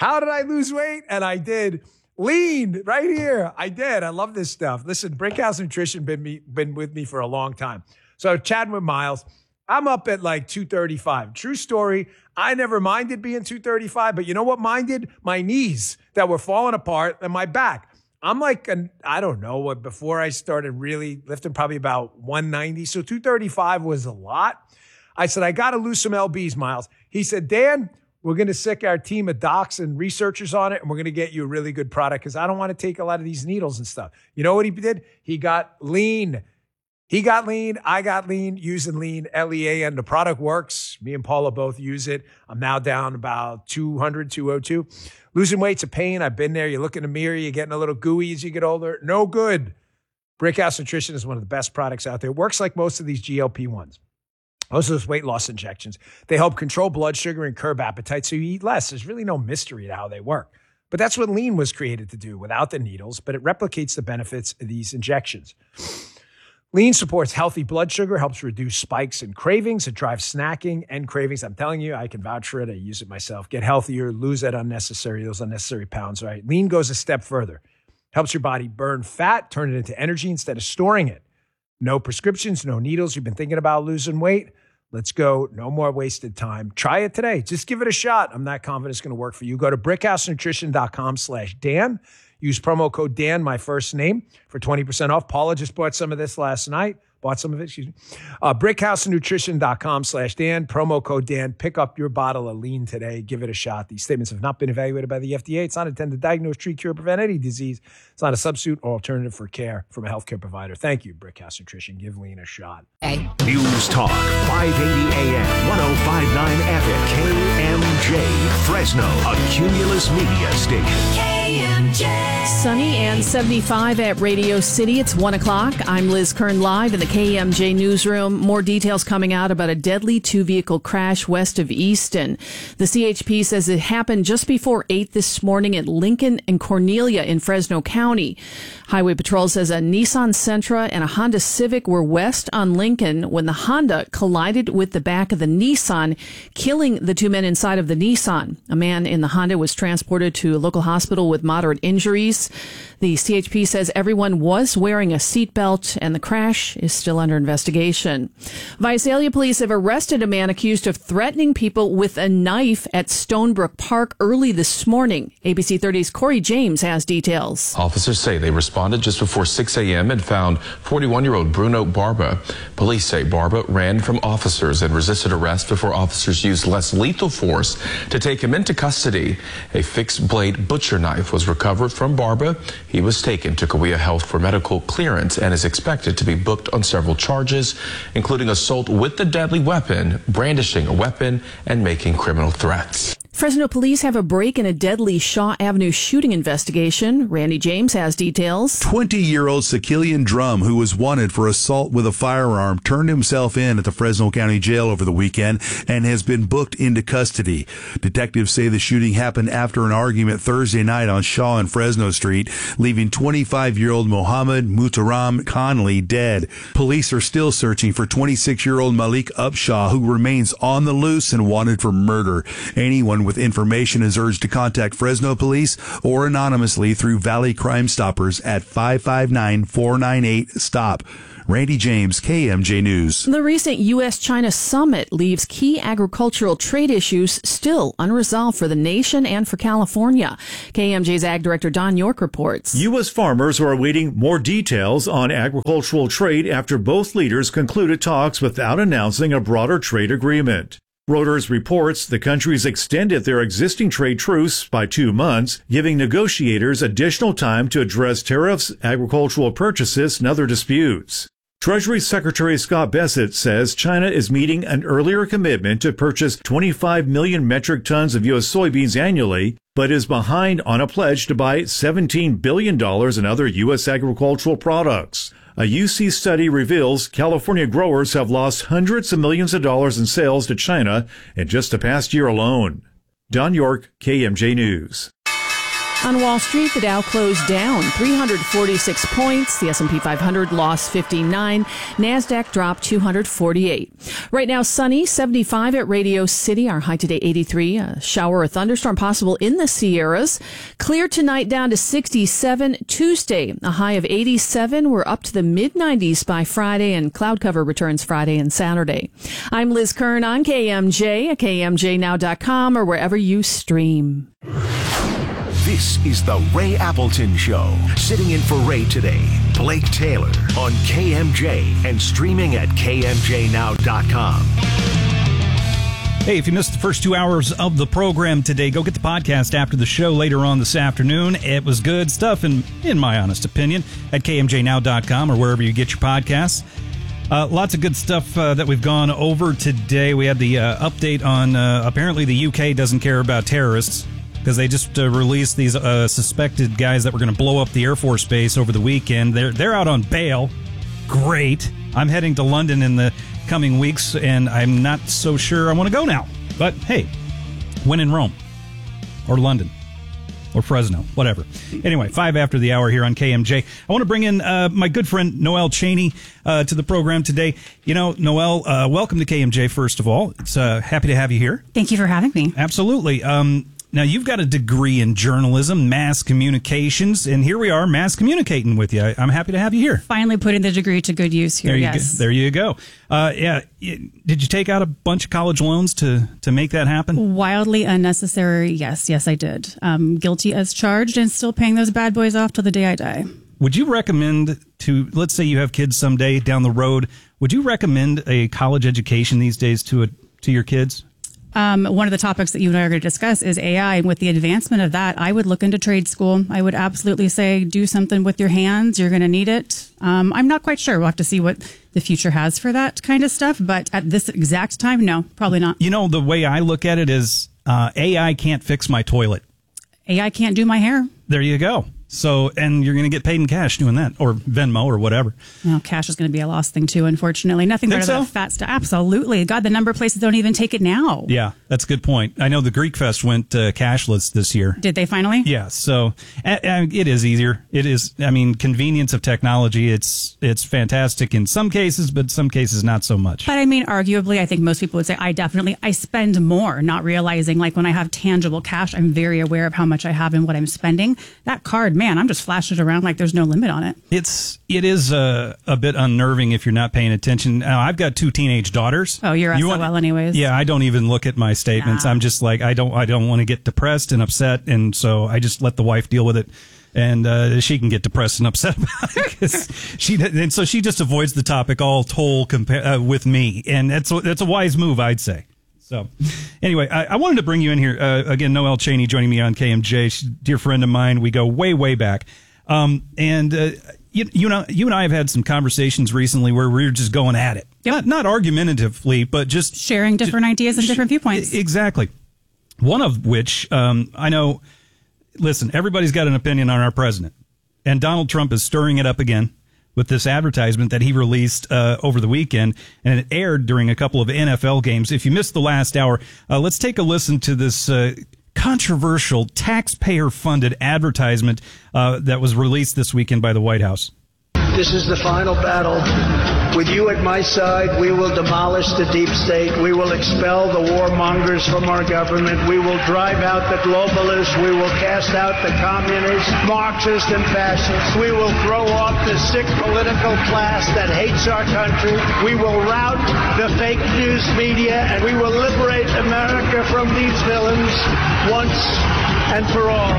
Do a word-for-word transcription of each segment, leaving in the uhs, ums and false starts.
How did I lose weight? And I did. Lean right here. I did. I love this stuff. Listen, Brickhouse Nutrition been me been with me for a long time. So chatting with Miles, I'm up at like two thirty-five. True story. I never minded being two thirty-five, but you know what minded? My knees that were falling apart and my back. I'm like, an, I don't know what, before I started really lifting, probably about one ninety. So two thirty-five was a lot. I said, I got to lose some L Bs, Miles. He said, Dan, we're going to sick our team of docs and researchers on it, and we're going to get you a really good product because I don't want to take a lot of these needles and stuff. You know what he did? He got lean. He got lean. I got lean using lean, L E A, and the product works. Me and Paula both use it. I'm now down about two hundred, two oh two. Losing weight's a pain. I've been there. You look in the mirror, you're getting a little gooey as you get older. No good. Brickhouse Nutrition is one of the best products out there. It works like most of these G L P ones. Most of those weight loss injections. They help control blood sugar and curb appetite so you eat less. There's really no mystery to how they work. But that's what lean was created to do without the needles, but it replicates the benefits of these injections. Lean supports healthy blood sugar, helps reduce spikes and cravings. It drives snacking and cravings. I'm telling you, I can vouch for it. I use it myself. Get healthier, lose that unnecessary, those unnecessary pounds, right? Lean goes a step further. Helps your body burn fat, turn it into energy instead of storing it. No prescriptions, no needles. You've been thinking about losing weight? Let's go. No more wasted time. Try it today. Just give it a shot. I'm not confident it's going to work for you. Go to brickhousenutrition.com slash Dan. Use promo code Dan, my first name, for twenty percent off. Paula just bought some of this last night. Bought some of it, excuse me. Uh, brickhousenutrition.com slash Dan. Promo code Dan. Pick up your bottle of lean today. Give it a shot. These statements have not been evaluated by the F D A. It's not intended to diagnose, treat, cure, prevent any disease. It's not a substitute or alternative for care from a healthcare provider. Thank you, Brickhouse Nutrition. Give lean a shot. Hey. News Talk, five eighty A M, ten fifty-nine F M, K M J, Fresno, a Cumulus Media station. K M J. Sunny and seventy-five at Radio City. It's one o'clock. I'm Liz Kern live in the K M J newsroom. More details coming out about a deadly two-vehicle crash west of Easton. The C H P says it happened just before eight this morning at Lincoln and Cornelia in Fresno County. Highway Patrol says a Nissan Sentra and a Honda Civic were west on Lincoln when the Honda collided with the back of the Nissan, killing the two men inside of the Nissan. A man in the Honda was transported to a local hospital with moderate injuries. The C H P says everyone was wearing a seatbelt and the crash is still under investigation. Visalia police have arrested a man accused of threatening people with a knife at Stonebrook Park early this morning. A B C thirty's Corey James has details. Officers say they responded just before six a m and found forty-one-year-old Bruno Barba. Police say Barba ran from officers and resisted arrest before officers used less lethal force to take him into custody. A fixed blade butcher knife was recovered from Barba. He was taken to Kaweah Health for medical clearance and is expected to be booked on several charges, including assault with a deadly weapon, brandishing a weapon, and making criminal threats. Fresno police have a break in a deadly Shaw Avenue shooting investigation. Randy James has details. twenty-year-old Sakillian Drum, who was wanted for assault with a firearm, turned himself in at the Fresno County Jail over the weekend and has been booked into custody. Detectives say the shooting happened after an argument Thursday night on Shaw and Fresno Street, leaving twenty-five-year-old Mohammed Mutaram Conley dead. Police are still searching for twenty-six-year-old Malik Upshaw, who remains on the loose and wanted for murder. Anyone with information is urged to contact Fresno Police or anonymously through Valley Crime Stoppers at five five nine, four nine eight, STOP. Randy James, K M J News. The recent U S China summit leaves key agricultural trade issues still unresolved for the nation and for California. K M J's Ag Director Don York reports. U S farmers are awaiting more details on agricultural trade after both leaders concluded talks without announcing a broader trade agreement. Reuters reports the countries extended their existing trade truce by two months, giving negotiators additional time to address tariffs, agricultural purchases, and other disputes. Treasury Secretary Scott Bessent says China is meeting an earlier commitment to purchase twenty-five million metric tons of U S soybeans annually, but is behind on a pledge to buy seventeen billion dollars in other U S agricultural products. A U C study reveals California growers have lost hundreds of millions of dollars in sales to China in just the past year alone. Don York, K M J News. On Wall Street, the Dow closed down three hundred forty-six points. The S and P five hundred lost fifty-nine. NASDAQ dropped two hundred forty-eight. Right now, sunny, seventy-five at Radio City. Our high today, eighty-three. A shower or thunderstorm possible in the Sierras. Clear tonight down to sixty-seven. Tuesday, a high of eighty-seven. We're up to the mid nineties by Friday, and cloud cover returns Friday and Saturday. I'm Liz Kern on K M J at K M J now dot com or wherever you stream. This is the Ray Appleton Show. Sitting in for Ray today, Blake Taylor on K M J and streaming at K M J now dot com. Hey, if you missed the first two hours of the program today, go get the podcast after the show later on this afternoon. It was good stuff, in, in my honest opinion, at K M J now dot com or wherever you get your podcasts. Uh, lots of good stuff uh, that we've gone over today. We had the uh, update on uh, apparently the U K doesn't care about terrorists, because they just uh, released these uh, suspected guys that were going to blow up the Air Force Base over the weekend. They're they're out on bail. Great. I'm heading to London in the coming weeks, and I'm not so sure I want to go now. But hey, when in Rome, or London, or Fresno, whatever. Anyway, five after the hour here on K M J. I want to bring in uh, my good friend Noelle Cheney uh, to the program today. You know, Noelle, uh, welcome to K M J, first of all. It's uh, happy to have you here. Thank you for having me. Absolutely. Um, Now, you've got a degree in journalism, mass communications, and here we are, mass communicating with you. I, I'm happy to have you here. Finally putting the degree to good use here, there you yes. Go. There you go. Uh, yeah. Did you take out a bunch of college loans to, to make that happen? Wildly unnecessary, yes. Yes, I did. Um, guilty as charged and still paying those bad boys off till the day I die. Would you recommend to, let's say you have kids someday down the road, would you recommend a college education these days to a, to your kids? Um, one of the topics that you and I are going to discuss is A I. And with the advancement of that, I would look into trade school. I would absolutely say do something with your hands. You're going to need it. Um, I'm not quite sure. We'll have to see what the future has for that kind of stuff. But at this exact time, no, probably not. You know, the way I look at it is uh, A I can't fix my toilet. A I can't do my hair. There you go. So, and you're going to get paid in cash doing that, or Venmo, or whatever. Well, cash is going to be a lost thing too, unfortunately. Nothing Think better so? than fat stuff. Absolutely. God, the number of places don't even take it now. Yeah, that's a good point. I know the Greek Fest went uh, cashless this year. Did they finally? Yeah, so uh, uh, it is easier. It is, I mean, convenience of technology. It's it's fantastic in some cases, but some cases not so much. But I mean, arguably, I think most people would say I definitely, I spend more, not realizing like when I have tangible cash, I'm very aware of how much I have and what I'm spending. That card, man, I'm just flashing it around like there's no limit on it. It's it is a, a bit unnerving if you're not paying attention. Now, I've got two teenage daughters. Oh, you're you S O L want, anyways. Yeah, I don't even look at my statements. Nah. I'm just like I don't I don't want to get depressed and upset, and so I just let the wife deal with it. And uh, she can get depressed and upset about it, 'cause she and so she just avoids the topic all told compa- uh, with me, and that's that's a wise move, I'd say. So, anyway, I, I wanted to bring you in here uh, again. Noelle Cheney joining me on K M J, she's a dear friend of mine. We go way way back. Um, and, uh, you, you know, you and I have had some conversations recently where we we're just going at it. Yep. Not, not argumentatively, but just sharing different just, ideas and different viewpoints. Exactly. One of which, um, I know, listen, everybody's got an opinion on our president, and Donald Trump is stirring it up again with this advertisement that he released uh, over the weekend, and it aired during a couple of N F L games. If you missed the last hour, uh, let's take a listen to this uh, controversial taxpayer-funded advertisement uh, that was released this weekend by the White House. This is the final battle. With you at my side, we will demolish the deep state. We will expel the warmongers from our government. We will drive out the globalists. We will cast out the communists, Marxists, and fascists. We will throw off the sick political class that hates our country. We will rout the fake news media, and we will liberate America from these villains once and for all.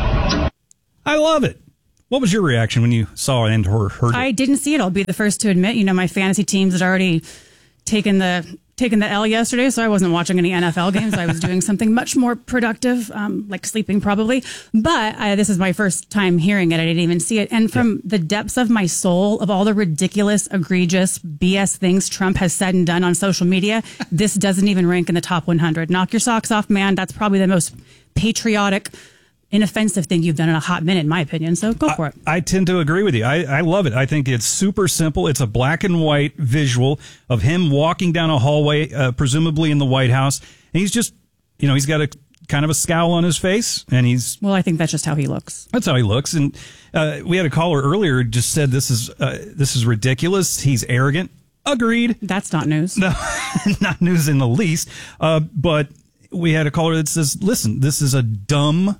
I love it. What was your reaction when you saw and heard it? I didn't see it. I'll be the first to admit. You know, my fantasy teams had already taken the taken the L yesterday, so I wasn't watching any N F L games. I was doing something much more productive, um, like sleeping probably. But uh, this is my first time hearing it. I didn't even see it. And from yeah. the depths of my soul, of all the ridiculous, egregious B S things Trump has said and done on social media, this doesn't even rank in the top one hundred. Knock your socks off, man. That's probably the most patriotic, inoffensive thing you've done in a hot minute, in my opinion. So go for I, it. I tend to agree with you. I, I love it. I think it's super simple. It's a black and white visual of him walking down a hallway, uh, presumably in the White House. And he's just, you know, he's got a kind of a scowl on his face, and he's well. I think that's just how he looks. That's how he looks. And uh, we had a caller earlier who just said this is uh, this is ridiculous. He's arrogant. Agreed. That's not news. No, not news in the least. Uh, but we had a caller that says, "Listen, this is a dumb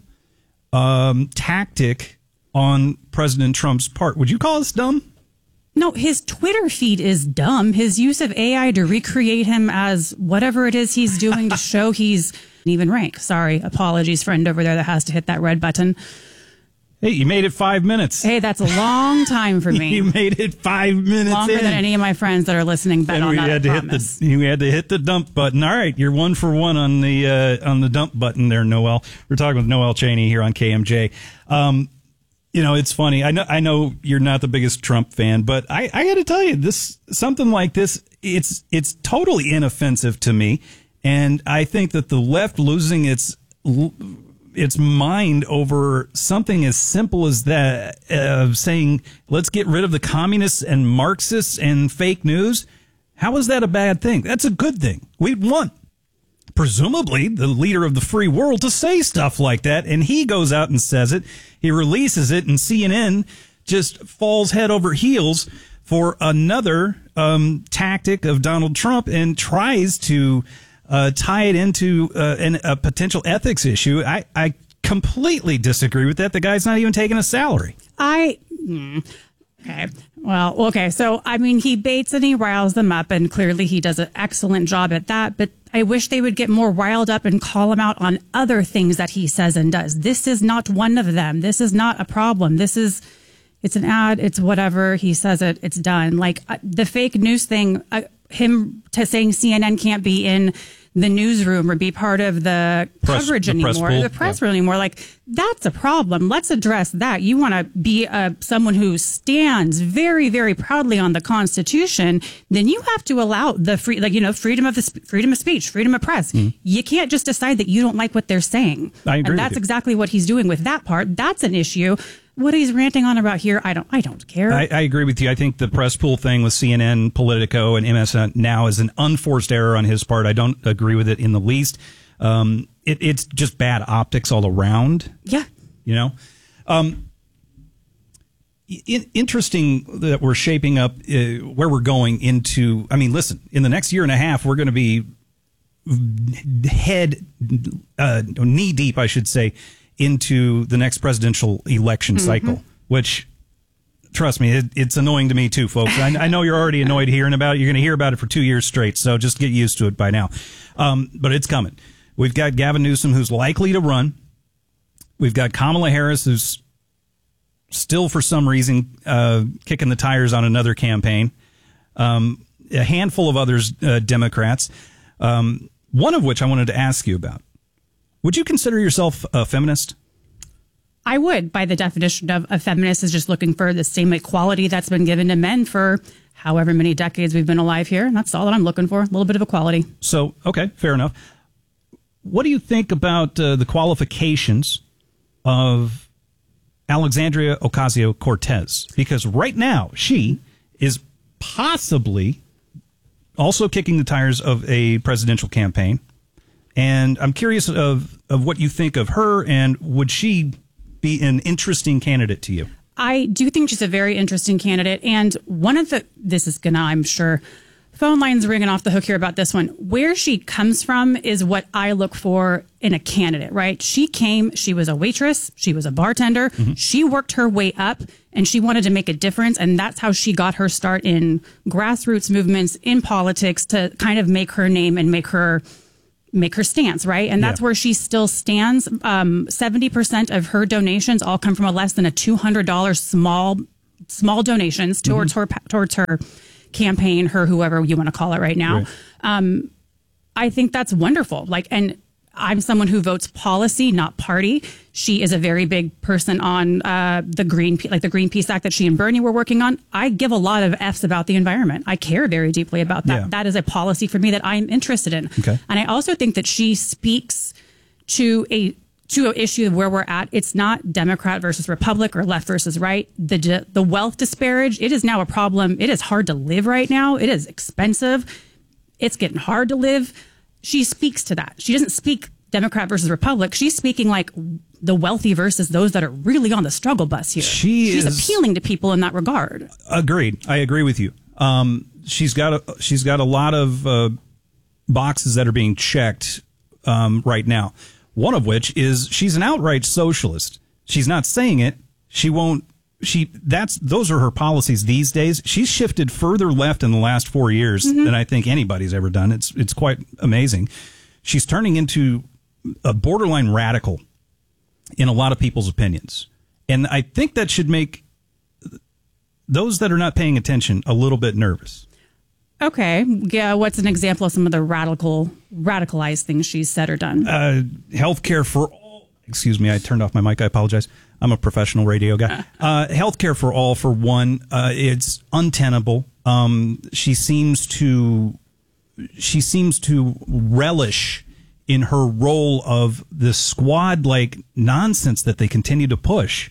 um, tactic on President Trump's part." Would you call this dumb? No, his Twitter feed is dumb. His use of A I to recreate him as whatever it is he's doing to show he's an even rank. Sorry, apologies, friend over there that has to hit that red button. Hey, you made it five minutes. Hey, that's a long time for me. You made it five minutes Longer in. than any of my friends that are listening bet and on we that, had I to promise. hit the we had to hit the dump button. All right, you're one for one on the uh, on the dump button there, Noel. We're talking with Noel Cheney here on K M J. Um, you know, it's funny. I know I know you're not the biggest Trump fan, but I, I got to tell you, this something like this, it's it's totally inoffensive to me, and I think that the left losing its its mind over something as simple as that of uh, saying let's get rid of the communists and Marxists and fake news. How is that a bad thing? That's a good thing. We want, presumably, the leader of the free world to say stuff like that, and he goes out and says it. He releases it, and C N N just falls head over heels for another um, tactic of Donald Trump and tries to uh, tie it into uh, an, a potential ethics issue. I, I completely disagree with that. The guy's not even taking a salary. I... Mm. Okay. Well, okay. So, I mean, he baits and he riles them up, and clearly he does an excellent job at that. But I wish they would get more riled up and call him out on other things that he says and does. This is not one of them. This is not a problem. This is, it's an ad. It's whatever. He says it. It's done. Like uh, the fake news thing, uh, him to saying C N N can't be in the newsroom or be part of the press, coverage the anymore, press the press room anymore. Like, that's a problem. Let's address that. You want to be uh, someone who stands very, very proudly on the Constitution, then you have to allow the free, like, you know, freedom of the freedom of speech, freedom of press. Mm. You can't just decide that you don't like what they're saying. I agree. And that's with you. exactly what he's doing with that part. That's an issue. What he's ranting on about here, I don't, I don't care. I, I agree with you. I think the press pool thing with C N N, Politico, and M S N now is an unforced error on his part. I don't agree with it in the least. Um, it, it's just bad optics all around. Yeah. You know, um, in, interesting that we're shaping up uh, where we're going into. I mean, listen, in the next year and a half, we're going to be head, uh, knee deep, I should say, into the next presidential election mm-hmm. cycle, which, trust me, it, it's annoying to me too, folks. I, I know you're already annoyed hearing about it. You're going to hear about it for two years straight, so just get used to it by now. Um, but it's coming. We've got Gavin Newsom, who's likely to run. We've got Kamala Harris, who's still, for some reason, uh, kicking the tires on another campaign. Um, a handful of others, uh, Democrats, um, one of which I wanted to ask you about. Would you consider yourself a feminist? I would. By the definition of a feminist is just looking for the same equality that's been given to men for however many decades we've been alive here. And that's all that I'm looking for, a little bit of equality. So, okay, fair enough. What do you think about uh, the qualifications of Alexandria Ocasio-Cortez? Because right now she is possibly also kicking the tires of a presidential campaign. And I'm curious of, of what you think of her, and would she be an interesting candidate to you? I do think she's a very interesting candidate. And one of the, this is gonna, I'm sure, phone lines ringing off the hook here about this one. Where she comes from is what I look for in a candidate, right? She came, she was a waitress, she was a bartender, mm-hmm. she worked her way up, and she wanted to make a difference. And that's how she got her start in grassroots movements, in politics, to kind of make her name and make her make her stance, right? And that's yeah. where she still stands. Um, seventy percent of her donations all come from a less than a two hundred dollars small, small donations towards mm-hmm. her, towards her campaign, her, whoever you want to call it right now. Right. Um, I think that's wonderful. Like, and I'm someone who votes policy, not party. She is a very big person on uh, the Green, like the Greenpeace Act that she and Bernie were working on. I give a lot of F's about the environment. I care very deeply about that. Yeah. That is a policy for me that I'm interested in. Okay. And I also think that she speaks to a to an issue where we're at. It's not Democrat versus Republic or left versus right. The the wealth disparage, it is now a problem. It is hard to live right now. It is expensive. It's getting hard to live. She speaks to that. She doesn't speak Democrat versus Republic. She's speaking like the wealthy versus those that are really on the struggle bus here. She She's is, appealing to people in that regard. Agreed. I agree with you. Um, she's got a, she's got a lot of uh, boxes that are being checked um, right now. One of which is she's an outright socialist. She's not saying it. She won't. She that's those are her policies these days. She's shifted further left in the last four years mm-hmm. than I think anybody's ever done. It's it's quite amazing. She's turning into a borderline radical in a lot of people's opinions, and I think that should make those that are not paying attention a little bit nervous. Okay, yeah. What's an example of some of the radical, radicalized things she's said or done? Uh, healthcare for all. Excuse me, I turned off my mic. I apologize. I'm a professional radio guy. Uh, healthcare for all, for one, uh, it's untenable. Um, she seems to, she seems to relish in her role of the squad-like nonsense that they continue to push.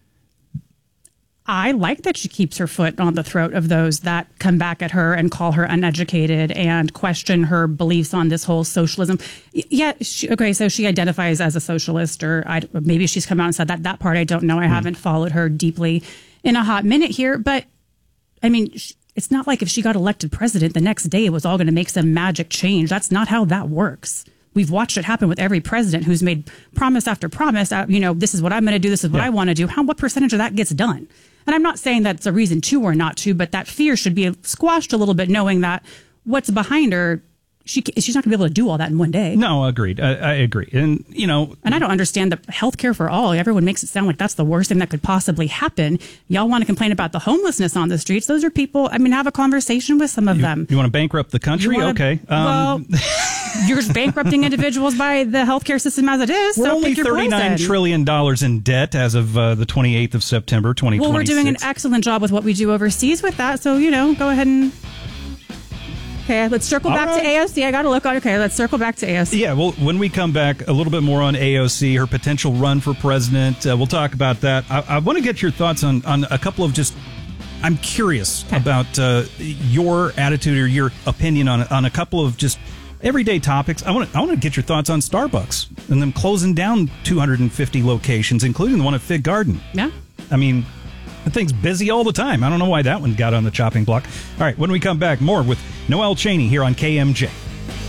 I like that she keeps her foot on the throat of those that come back at her and call her uneducated and question her beliefs on this whole socialism. Yeah, she, okay, so she identifies as a socialist, or I, maybe she's come out and said that. That part I don't know. I mm. haven't followed her deeply in a hot minute here. But, I mean, it's not like if she got elected president the next day, it was all going to make some magic change. That's not how that works. We've watched it happen with every president who's made promise after promise. Uh, you know, this is what I'm going to do. This is what yeah. I want to do. How what percentage of that gets done? And I'm not saying that's a reason to or not to, but that fear should be squashed a little bit, knowing that what's behind her, she she's not going to be able to do all that in one day. No, agreed. I, I agree. And, you know. And I don't understand the healthcare for all. Everyone makes it sound like that's the worst thing that could possibly happen. Y'all want to complain about the homelessness on the streets. Those are people, I mean, have a conversation with some of you, them. You want to bankrupt the country? Wanna, okay. Um, well, you're just bankrupting individuals by the healthcare system as it is. We're so only thirty-nine trillion dollars in debt as of uh, the twenty-eighth of September, twenty twenty-six. Well, we're doing an excellent job with what we do overseas with that. So, you know, go ahead and... Okay, let's circle back right. to A O C. I got to look on. Okay, let's circle back to A O C. Yeah, well, when we come back, a little bit more on A O C, her potential run for president. Uh, we'll talk about that. I, I want to get your thoughts on, on a couple of just... I'm curious okay. about uh, your attitude or your opinion on on a couple of just everyday topics. I want to I want to get your thoughts on Starbucks and them closing down two hundred fifty locations, including the one at Fig Garden. Yeah. I mean, the thing's busy all the time. I don't know why that one got on the chopping block. All right, when we come back, more with Noel Cheney here on K M J.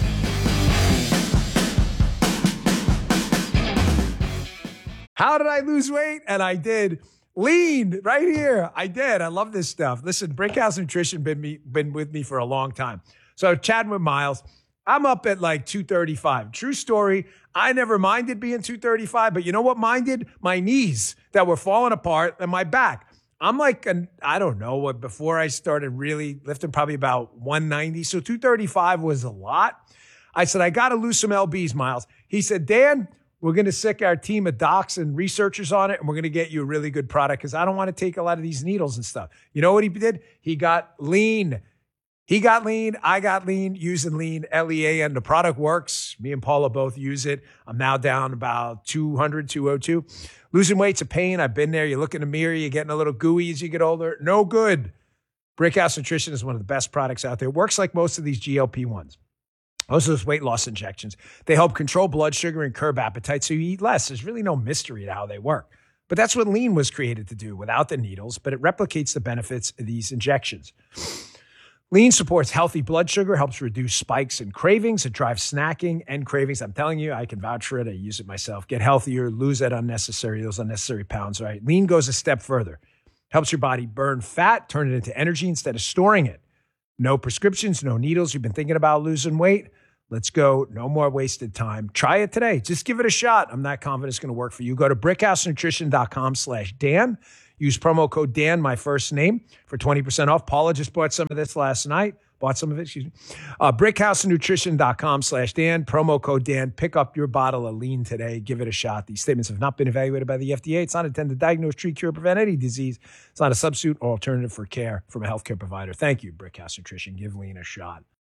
How did I lose weight? And I did. Lean right here. I did. I love this stuff. Listen, Brickhouse Nutrition been me been with me for a long time. So chatting with Miles, I'm up at like two thirty-five. True story. I never minded being two thirty-five, but you know what minded? My knees that were falling apart and my back. I'm like, an, I don't know what, before I started really lifting, probably about one ninety. So two thirty-five was a lot. I said, I got to lose some L Bs, Miles. He said, Dan, we're going to sick our team of docs and researchers on it, and we're going to get you a really good product because I don't want to take a lot of these needles and stuff. You know what he did? He got lean. He got lean. I got lean using lean, L E A N. The product works. Me and Paula both use it. I'm now down about two hundred, two oh two. Losing weight's a pain. I've been there. You look in the mirror, you're getting a little gooey as you get older. No good. Brickhouse Nutrition is one of the best products out there. It works like most of these G L P ones. Most of those weight loss injections. They help control blood sugar and curb appetite so you eat less. There's really no mystery to how they work. But that's what lean was created to do without the needles, but it replicates the benefits of these injections. Lean supports healthy blood sugar, helps reduce spikes and cravings. It drives snacking and cravings. I'm telling you, I can vouch for it. I use it myself. Get healthier, lose that unnecessary, those unnecessary pounds, right? Lean goes a step further. Helps your body burn fat, turn it into energy instead of storing it. No prescriptions, no needles. You've been thinking about losing weight? Let's go. No more wasted time. Try it today. Just give it a shot. I'm not confident it's going to work for you. Go to brickhousenutrition.com slash Dan. Use promo code Dan, my first name, for twenty percent off. Paula just bought some of this last night. Bought some of it, excuse me. Uh, brickhousenutrition.com slash Dan. Promo code Dan. Pick up your bottle of lean today. Give it a shot. These statements have not been evaluated by the F D A. It's not intended to diagnose, treat, cure, prevent any disease. It's not a substitute or alternative for care from a healthcare provider. Thank you, Brickhouse Nutrition. Give lean a shot.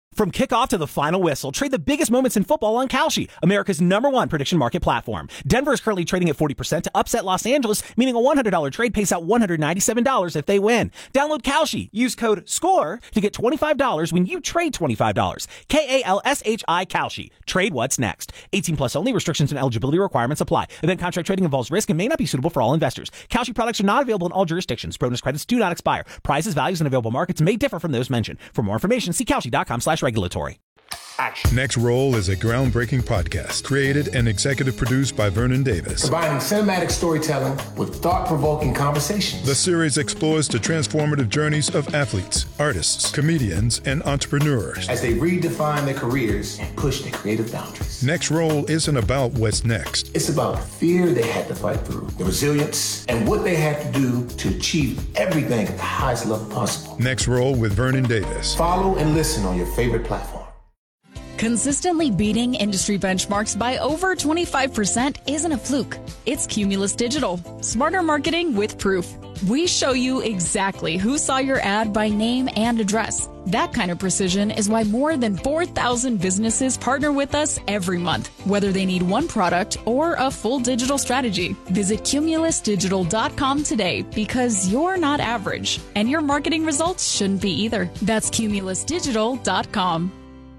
From kickoff to the final whistle, trade the biggest moments in football on Kalshi, America's number one prediction market platform. Denver is currently trading at forty percent to upset Los Angeles, meaning a one hundred dollars trade pays out one hundred ninety-seven dollars if they win. Download Kalshi. Use code SCORE to get twenty-five dollars when you trade twenty-five dollars. K A L S H I Kalshi. Trade what's next. eighteen plus only. Restrictions and eligibility requirements apply. Event contract trading involves risk and may not be suitable for all investors. Kalshi products are not available in all jurisdictions. Bonus credits do not expire. Prices, values, and available markets may differ from those mentioned. For more information, see Kalshi.com slash regulatory. Action. Next Roll is a groundbreaking podcast created and executive produced by Vernon Davis. Combining cinematic storytelling with thought-provoking conversations. The series explores the transformative journeys of athletes, artists, comedians, and entrepreneurs as they redefine their careers and push their creative boundaries. Next Roll isn't about what's next. It's about the fear they had to fight through, the resilience, and what they had to do to achieve everything at the highest level possible. Next Roll with Vernon Davis. Follow and listen on your favorite platform. Consistently beating industry benchmarks by over twenty-five percent isn't a fluke. It's Cumulus Digital. Smarter marketing with proof. We show you exactly who saw your ad by name and address. That kind of precision is why more than four thousand businesses partner with us every month, whether they need one product or a full digital strategy. Visit cumulus digital dot com today because you're not average, and your marketing results shouldn't be either. That's cumulus digital dot com.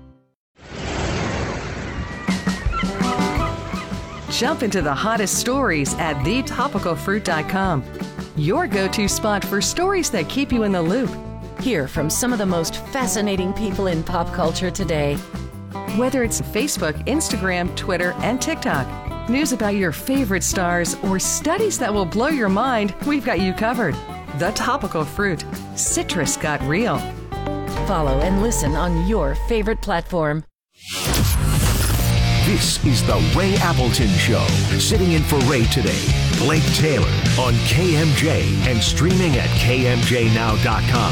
Jump into the hottest stories at the topical fruit dot com. Your go-to spot for stories that keep you in the loop. Hear from some of the most fascinating people in pop culture today. Whether it's Facebook, Instagram, Twitter, and TikTok, news about your favorite stars, or studies that will blow your mind, we've got you covered. The Topical Fruit. Citrus got real. Follow and listen on your favorite platform. This is the Ray Appleton Show. Sitting in for Ray today, Blake Taylor on K M J and streaming at K M J now dot com.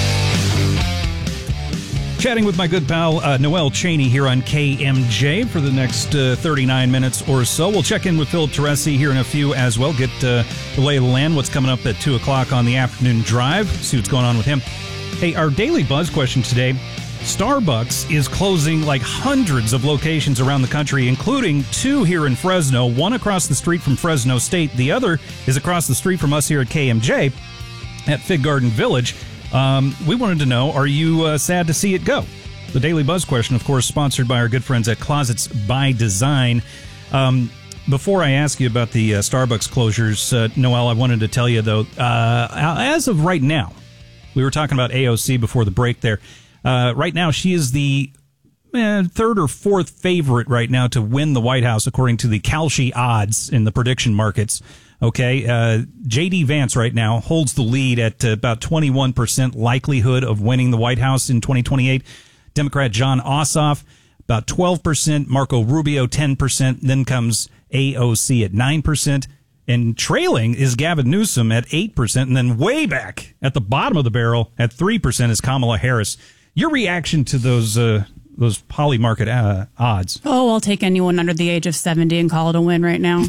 Chatting with my good pal uh, Noel Cheney here on K M J for the next uh, thirty-nine minutes or so. We'll check in with Philip Teresi here in a few as well. Get uh, the lay of the land, what's coming up at two o'clock on the afternoon drive. See what's going on with him. Hey, our daily buzz question today. Starbucks is closing like hundreds of locations around the country, including two here in Fresno, one across the street from Fresno State. The other is across the street from us here at K M J at Fig Garden Village. Um, we wanted to know, are you uh, sad to see it go? The Daily Buzz question, of course, sponsored by our good friends at Closets by Design. Um, before I ask you about the uh, Starbucks closures, uh, Noel, I wanted to tell you, though, uh, as of right now, we were talking about A O C before the break there. Uh, right now, she is the eh, third or fourth favorite right now to win the White House, according to the Kalshi odds in the prediction markets. Okay, uh, J D. Vance right now holds the lead at uh, about twenty-one percent likelihood of winning the White House in twenty twenty-eight. Democrat John Ossoff, about twelve percent. Marco Rubio, ten percent. Then comes A O C at nine percent. And trailing is Gavin Newsom at eight percent. And then way back at the bottom of the barrel at three percent is Kamala Harris. Your reaction to those uh, those poly market uh, odds? Oh, I'll take anyone under the age of seventy and call it a win right now.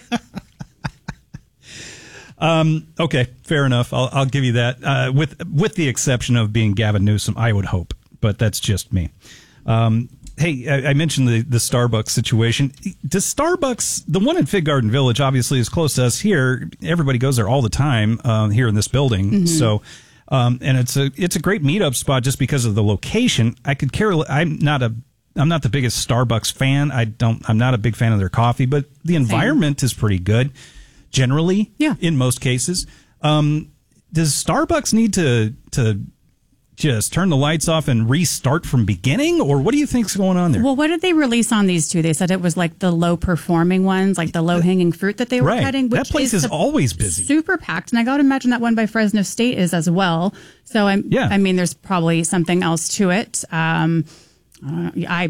um, okay, fair enough. I'll, I'll give you that. Uh, with with the exception of being Gavin Newsom, I would hope, but that's just me. Um, hey, I, I mentioned the, the Starbucks situation. Does Starbucks, the one in Fig Garden Village, obviously is close to us here. Everybody goes there all the time uh, here in this building. Mm-hmm. So. Um, and it's a it's a great meetup spot just because of the location. I could care. I'm not a I'm not the biggest Starbucks fan. I don't. I'm not a big fan of their coffee, but the environment Same. is pretty good, generally. Yeah. In most cases, um, does Starbucks need to to just turn the lights off and restart from beginning, or what do you think's going on there? Well, what did they release on these two? They said it was like the low performing ones, like the low hanging fruit that they were right. cutting. Which that place is, is always busy, super packed, and I got to imagine that one by Fresno State is as well. So I'm, yeah. I mean, there's probably something else to it. Um, uh, I.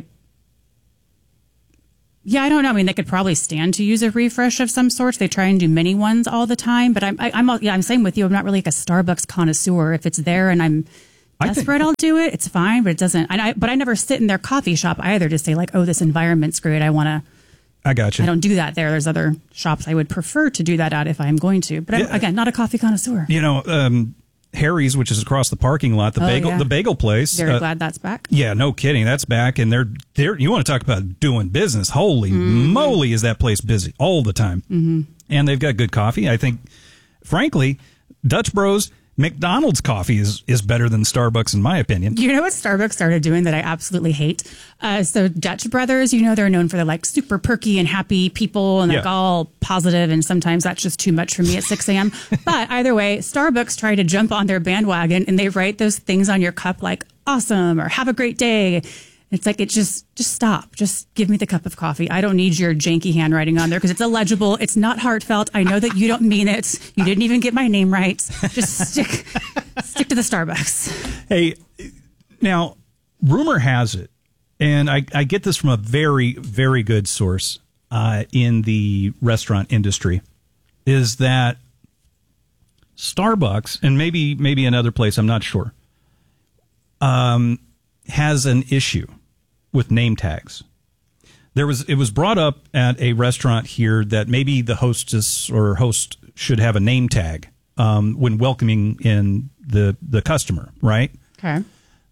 Yeah, I don't know. I mean, they could probably stand to use a refresh of some sort. They try and do mini ones all the time, but I'm, I, I'm, yeah, I'm saying with you, I'm not really like a Starbucks connoisseur. If it's there and I'm desperate, I'll do it. It's fine, but it doesn't. And I, but I never sit in their coffee shop either to say like, oh, this environment's great. I want to. I got you. I don't do that there. There's other shops I would prefer to do that at if I'm going to. But I'm, yeah. again, not a coffee connoisseur. You know, um, Harry's, which is across the parking lot, the Oh, bagel yeah. the bagel place. Very uh, glad that's back. Yeah, no kidding. That's back, and they're they're. You want to talk about doing business? Holy Mm-hmm. moly, is that place busy all the time? Mm-hmm. And they've got good coffee. I think, frankly, Dutch Bros. McDonald's coffee is, is better than Starbucks, in my opinion. You know what Starbucks started doing that I absolutely hate? Uh, so Dutch Brothers, you know, they're known for their like super perky and happy people and like Yeah. all positive, and sometimes that's just too much for me at six a.m. But either way, Starbucks tried to jump on their bandwagon and they write those things on your cup like awesome or have a great day. It's like, it just, just stop. Just give me the cup of coffee. I don't need your janky handwriting on there because it's illegible. It's not heartfelt. I know that you don't mean it. You didn't even get my name right. Just stick, stick to the Starbucks. Hey, now, rumor has it, and I, I get this from a very, very good source uh, in the restaurant industry, is that Starbucks, and maybe maybe another place, I'm not sure, um, has an issue with name tags. There was it was brought up at a restaurant here that maybe the hostess or host should have a name tag um, when welcoming in the the customer, right? Okay.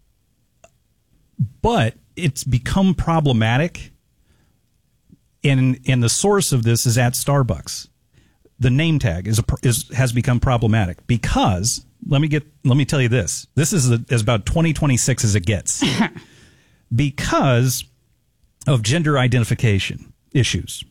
But it's become problematic, and and the source of this is at Starbucks. The name tag is a, is has become problematic because let me get let me tell you this. This is a, as about twenty twenty-six as it gets. Because of gender identification issues.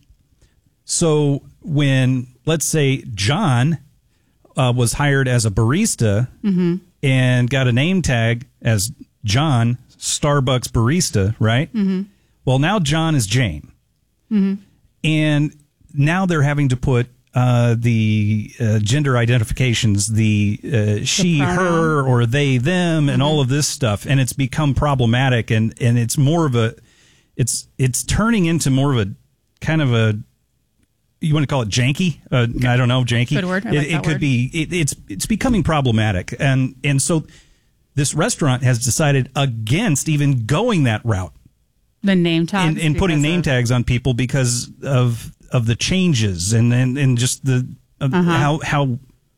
So when, let's say, John uh, was hired as a barista Mm-hmm. and got a name tag as John Starbucks barista, right? Mm-hmm. Well, now John is Jane. Mm-hmm. And now they're having to put uh, the uh, gender identifications, the uh, she, pronoun. her, or they, them, and all of this stuff, and it's become problematic, and, and it's more of a, it's it's turning into more of a kind of a, you want to call it janky? Uh, I don't know, janky. Good word. I it like it that could word. be. It, it's it's becoming problematic, and and so this restaurant has decided against even going that route. The name tags. And, and putting because name of- tags on people because of of the changes and and, and just the uh, Uh-huh. how how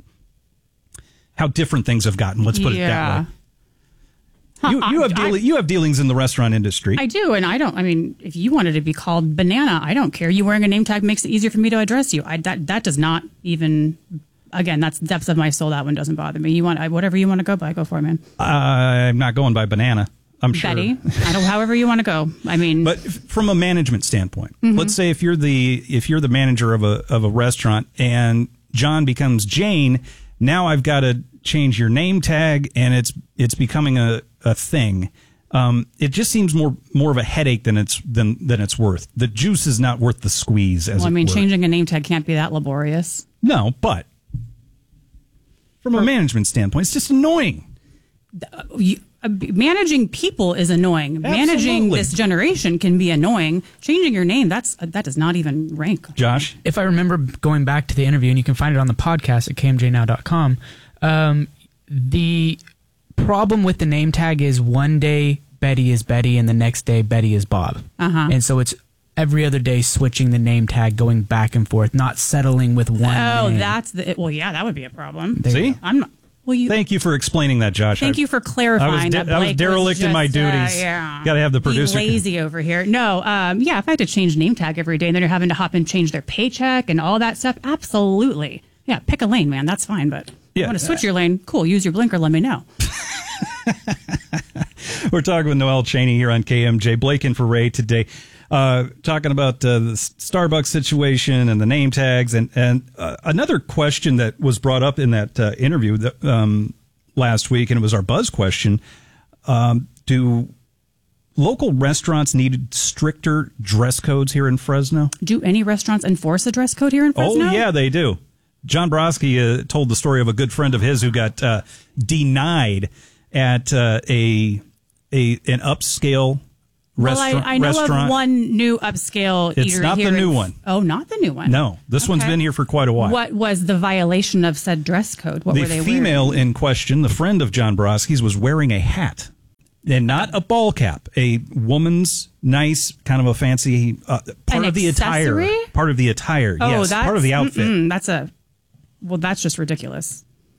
how different things have gotten. Let's put it that Yeah. way. You you have deal, you have dealings in the restaurant industry. I do, and I don't. I mean, if you wanted to be called Banana, I don't care. You wearing a name tag makes it easier for me to address you. I that that does not even. Again, that's depths of my soul. That one doesn't bother me. You want I, whatever you want to go by, go for it, man. I'm not going by banana. I'm sure. Betty, I don't. However you want to go. I mean, But f- from a management standpoint, Mhm. let's say if you're the if you're the manager of a of a restaurant and John becomes Jane, now I've got to change your name tag, and it's it's becoming a, a thing. Um, it just seems more more of a headache than it's than than it's worth. The juice is not worth the squeeze. As well, I it mean, were. changing a name tag can't be that laborious. No, but from a management standpoint, it's just annoying. You, uh, managing people is annoying. Managing Absolutely. this generation can be annoying. Changing your name, that's uh, that does not even rank. Josh? If I remember going back to the interview, and you can find it on the podcast at k m j now dot com, um, the problem with the name tag is one day Betty is Betty and the next day Betty is Bob. Uh-huh. And so it's every other day switching the name tag, going back and forth, not settling with one Oh, name. that's the. Well, yeah, that would be a problem. See? I'm not. Well, you. Thank you for explaining that, Josh. Thank I- you for clarifying. I was, de- that I was Blake derelict in my just, uh, duties. yeah. Got to have the producer. Be lazy over here. No, um, yeah, if I had to change name tag every day and then you're having to hop and change their paycheck and all that stuff, absolutely. Yeah, pick a lane, man. That's fine. But Yeah. you want to switch your lane? Cool. Use your blinker. Let me know. We're talking with Noelle Cheney here on K M J. Blake in for Ray today, uh, talking about uh, the Starbucks situation and the name tags. And, and uh, another question that was brought up in that uh, interview that, um, last week, and it was our buzz question, um, do local restaurants need stricter dress codes here in Fresno? Do any restaurants enforce a dress code here in Fresno? Oh, yeah, they do. John Brodsky uh, told the story of a good friend of his who got uh, denied at uh, a a an upscale Well, restaurant. I, I know restaurant. of one new upscale It's eatery not the here new in- one. Oh, not the new one. No, this one's Okay. been here for quite a while. What was the violation of said dress code? What the were they female wearing? in question, the friend of John Brodsky's, was wearing a hat. And not a ball cap, a woman's nice, kind of a fancy uh, part An of the attire. accessory? Part of the attire, Oh, yes. that's Part of the outfit. mm-mm, that's a. Well, that's just ridiculous.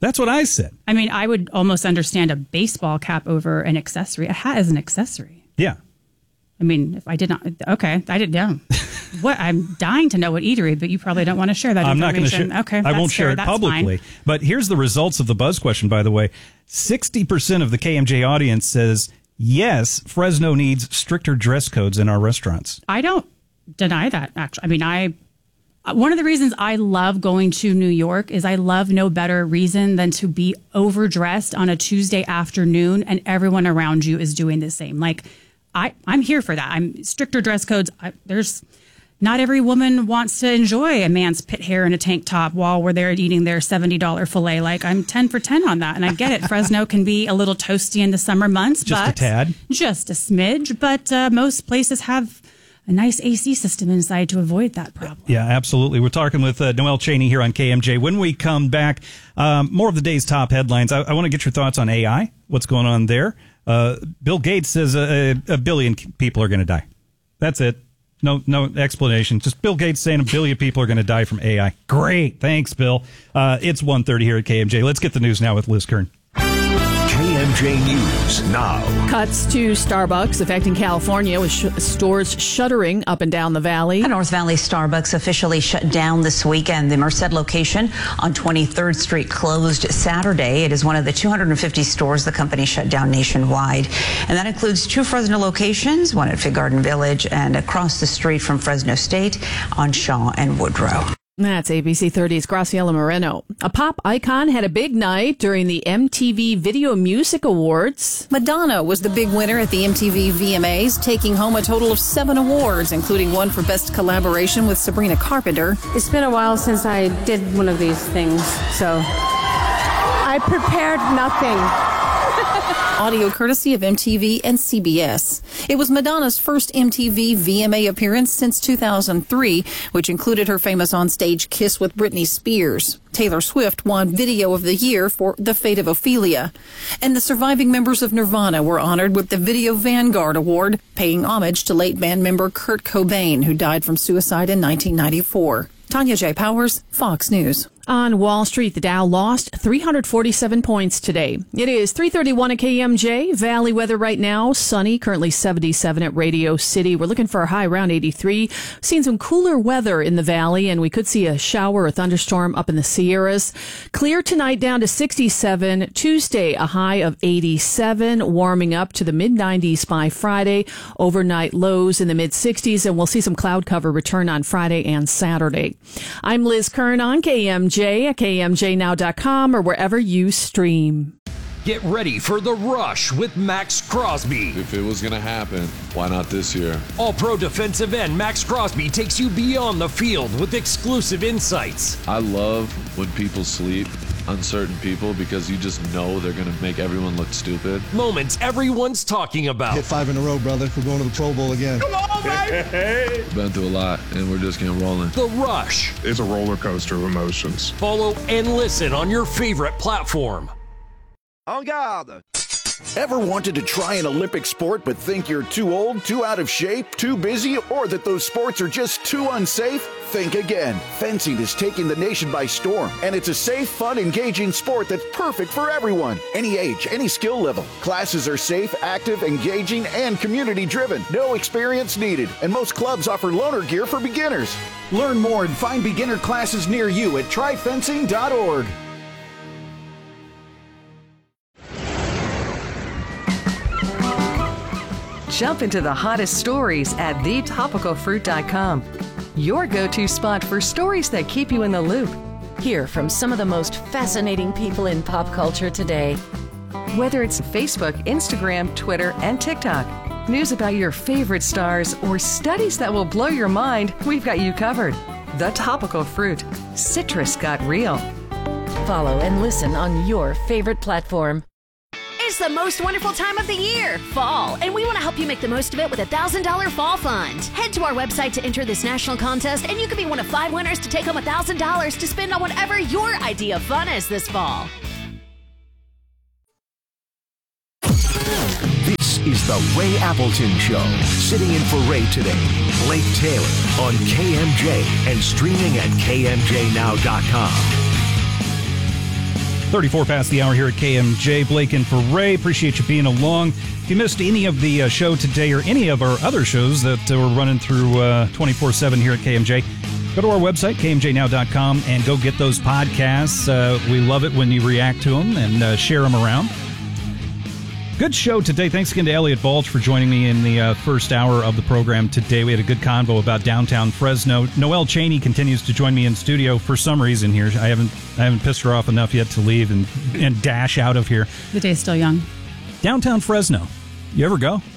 That's what I said. I mean, I would almost understand a baseball cap over an accessory. A hat is an accessory. Yeah. I mean, if I did not, okay, I didn't know. What I'm dying to know what eatery, but you probably don't want to share that I'm information. not going to share. Okay, I won't that's share fair, it that's publicly. fine. But here's the results of the buzz question, by the way. sixty percent of the K M J audience says, yes, Fresno needs stricter dress codes in our restaurants. I don't deny that, actually. I mean, I one of the reasons I love going to New York is I love no better reason than to be overdressed on a Tuesday afternoon and everyone around you is doing the same. Like, I, I'm here for that. I'm stricter dress codes. I, there's not every woman wants to enjoy a man's pit hair and a tank top while we're there eating their seventy dollars filet. Like, I'm ten for ten on that. And I get it. Fresno can be a little toasty in the summer months. Just but a tad. Just a smidge. But uh, most places have a nice A C system inside to avoid that problem. Yeah, absolutely. We're talking with uh, Noelle Chaney here on K M J. When we come back, um, more of the day's top headlines. I, I want to get your thoughts on A I. What's going on there? Uh, Bill Gates says a, a billion people are going to die. That's it. No, no explanation. Just Bill Gates saying a billion people are going to die from A I. Great. Thanks, Bill. Uh, it's one thirty here at K M J. Let's get the news now with Liz Kern. K M J News now. Cuts to Starbucks affecting California with sh- stores shuttering up and down the valley. A North Valley Starbucks officially shut down this weekend. The Merced location on twenty-third Street closed Saturday. It is one of the two hundred fifty stores the company shut down nationwide. And that includes two Fresno locations, one at Fig Garden Village and across the street from Fresno State on Shaw and Woodrow. That's A B C thirty's Graciela Moreno. A pop icon had a big night during the M T V Video Music Awards. Madonna was the big winner at the M T V V M As, taking home a total of seven awards, including one for Best Collaboration with Sabrina Carpenter. It's been a while since I did one of these things, so I prepared nothing. Audio courtesy of M T V and C B S. It was Madonna's first M T V V M A appearance since two thousand three, which included her famous onstage kiss with Britney Spears. Taylor Swift won Video of the Year for The Fate of Ophelia. And the surviving members of Nirvana were honored with the Video Vanguard Award, paying homage to late band member Kurt Cobain, who died from suicide in nineteen ninety-four. Tanya J. Powers, Fox News. On Wall Street, the Dow lost three hundred forty-seven points today. It is three thirty-one at K M J. Valley weather right now, sunny, currently seventy-seven at Radio City. We're looking for a high around eighty-three. Seen some cooler weather in the valley, and we could see a shower or thunderstorm up in the Sierras. Clear tonight down to sixty-seven. Tuesday, a high of eighty-seven, warming up to the mid nineties by Friday. Overnight lows in the mid sixties, and we'll see some cloud cover return on Friday and Saturday. I'm Liz Kern on K M J. At K M J now dot com or wherever you stream. Get ready for The Rush with Max Crosby. If it was going to happen, why not this year? All-Pro defensive end Max Crosby takes you beyond the field with exclusive insights. I love when people sleep on certain people because you just know they're going to make everyone look stupid. Moments everyone's talking about. Hit five in a row, brother. We're going to the Pro Bowl again. Come on, baby! Been through a lot, and we're just getting rolling. The Rush. It's a roller coaster of emotions. Follow and listen on your favorite platform. En garde! Ever wanted to try an Olympic sport but think you're too old, too out of shape, too busy, or that those sports are just too unsafe? Think again. Fencing is taking the nation by storm, and it's a safe, fun, engaging sport that's perfect for everyone. Any age, any skill level. Classes are safe, active, engaging, and community-driven. No experience needed, and most clubs offer loaner gear for beginners. Learn more and find beginner classes near you at try fencing dot org. Jump into the hottest stories at the topical fruit dot com. Your go-to spot for stories that keep you in the loop. Hear from some of the most fascinating people in pop culture today. Whether it's Facebook, Instagram, Twitter, and TikTok, news about your favorite stars, or studies that will blow your mind, we've got you covered. The Topical Fruit. Citrus got real. Follow and listen on your favorite platform. It's the most wonderful time of the year, fall, and we want to help you make the most of it with a one thousand dollars Fall Fund. Head to our website to enter this national contest, and you could be one of five winners to take home one thousand dollars to spend on whatever your idea of fun is this fall. This is the Ray Appleton Show. Sitting in for Ray today, Blake Taylor on K M J and streaming at K M J now dot com. thirty-four past the hour here at K M J. Blake in for Ray. Appreciate you being along. If you missed any of the uh, show today or any of our other shows that uh, we're running through uh, twenty-four seven here at K M J, go to our website, K M J now dot com, and go get those podcasts. Uh, we love it when you react to them and uh, share them around. Good show today. Thanks again to Elliot Balch for joining me in the uh, first hour of the program today. We had a good convo about downtown Fresno. Noelle Cheney continues to join me in studio for some reason here. I haven't I haven't pissed her off enough yet to leave and, and dash out of here. The day's still young. Downtown Fresno. You ever go?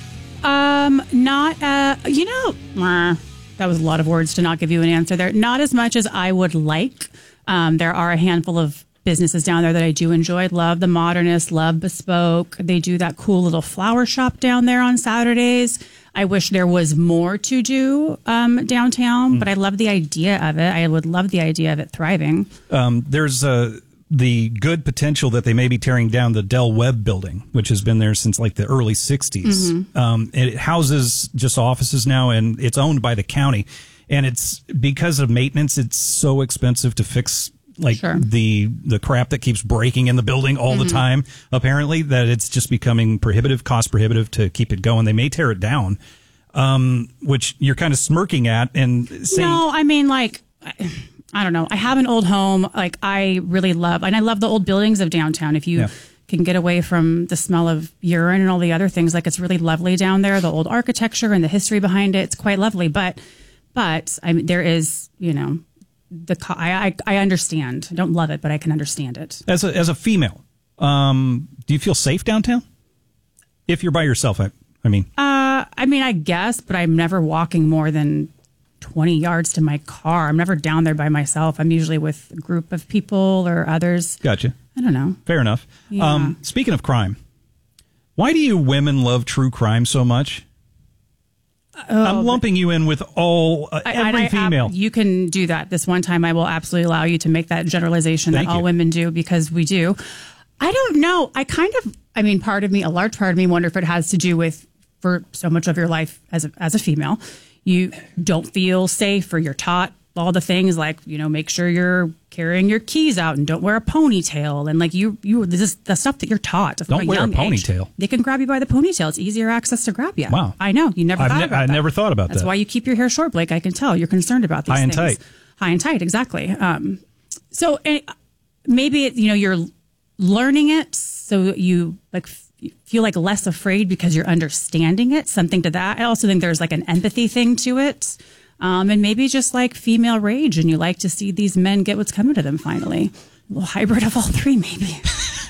Um, not, uh, you know, uh, that was a lot of words to not give you an answer there. Not as much as I would like. Um, there are a handful of businesses down there that I do enjoy. Love the Modernist, love Bespoke. They do that cool little flower shop down there on Saturdays. I wish there was more to do um, downtown, mm. but I love the idea of it. I would love the idea of it thriving. Um, there's uh, the good potential that they may be tearing down the Del Webb building, which has been there since like the early sixties. Mm-hmm. Um, it houses just offices now, and it's owned by the county. And it's because of maintenance, it's so expensive to fix like sure. the the crap that keeps breaking in the building all mm-hmm. the time, apparently, that it's just becoming prohibitive, cost prohibitive to keep it going. They may tear it down, um, which you're kind of smirking at and saying... No, I mean, like, I don't know. I have an old home. Like, I really love, and I love the old buildings of downtown. If you... Yeah. can get away from the smell of urine and all the other things, like, it's really lovely down there. The old architecture and the history behind it, it's quite lovely. But, but I mean, there is, you know... The I, I I understand. I don't love it, but I can understand it. As a as a female, um, do you feel safe downtown? If you're by yourself, I I mean. Uh, I mean, I guess, but I'm never walking more than twenty yards to my car. I'm never down there by myself. I'm usually with a group of people or others. Gotcha. I don't know. Fair enough. Yeah. Um, speaking of crime, why do you women love true crime so much? Oh, I'm lumping you in with all uh, every I, I, female. I, you can do that. This one time I will absolutely allow you to make that generalization Thank that all you. women do, because we do. I don't know. I kind of, I mean, part of me, a large part of me wonder if it has to do with, for so much of your life as a, as a female, you don't feel safe, or you're taught all the things like, you know, make sure you're carrying your keys out and don't wear a ponytail. And like you, you, this is the stuff that you're taught. Don't wear a ponytail. Age. They can grab you by the ponytail. It's easier access to grab you. Wow. I know. You never I've thought ne- about I that. never thought about That's that. why you keep your hair short, Blake. I can tell you're concerned about these High and things. tight. High and tight. Exactly. Um, so uh, maybe, it, you know, you're learning it. So you like f- feel like less afraid because you're understanding it. Something to that. I also think there's like an empathy thing to it. Um, and maybe just like female rage, and you like to see these men get what's coming to them finally. A little hybrid of all three, maybe.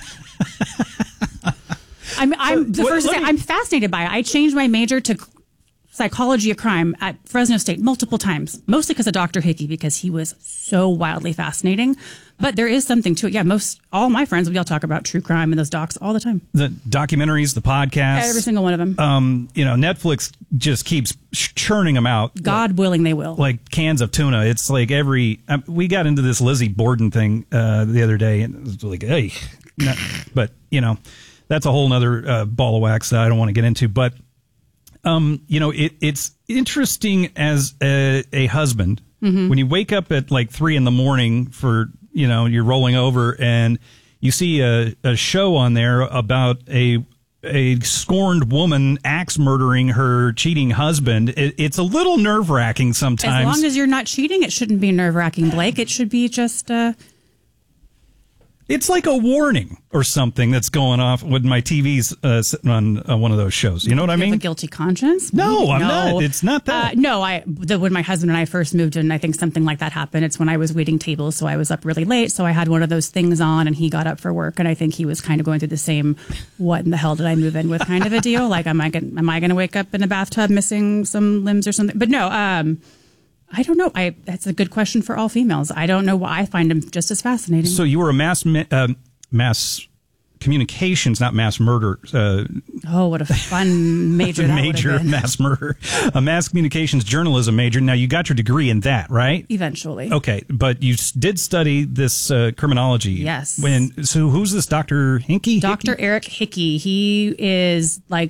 I'm, I'm the What- first to let say, me- I'm fascinated by it. I changed my major to psychology of crime at Fresno State multiple times, mostly because of Doctor Hickey, because he was so wildly fascinating. But there is something to it. Yeah, most all my friends, we all talk about true crime and those docs all the time. The documentaries, the podcasts, Every single one of them. Um, you know, Netflix just keeps churning them out. God willing, they will. Like cans of tuna. It's like every. Um, we got into this Lizzie Borden thing uh, the other day, and it was like, hey, no, but you know, that's a whole nother uh, ball of wax that I don't want to get into. But um, you know, it, it's interesting as a, a husband Mhm. when you wake up at like three in the morning for. You know, you're rolling over and you see a, a show on there about a a scorned woman axe murdering her cheating husband. It, it's a little nerve wracking sometimes. As long as you're not cheating, it shouldn't be nerve wracking, Blake. It should be just. Uh... It's like a warning or something that's going off when my T V's uh, sitting on uh, one of those shows. You know what I You have mean? a guilty conscience? No, I'm not. It's not that. Uh, no, I the, when my husband and I first moved in, I think something like that happened. It's when I was waiting tables, so I was up really late. So I had one of those things on, and he got up for work, and I think he was kind of going through the same "what in the hell did I move in with" kind of a deal. Like, am I gonna, am I going to wake up in a bathtub missing some limbs or something? But no, um, I don't know. I that's a good question for all females. I don't know why. I find him just as fascinating. So you were a mass ma- uh, mass communications, not mass murder. Uh, oh, what a fun major that would have major been. mass murder, a mass communications journalism major. Now you got your degree in that, right? Eventually. Okay, but you s- did study this uh, criminology. Yes. When so who's this Doctor Hickey? Doctor Eric Hickey. He is like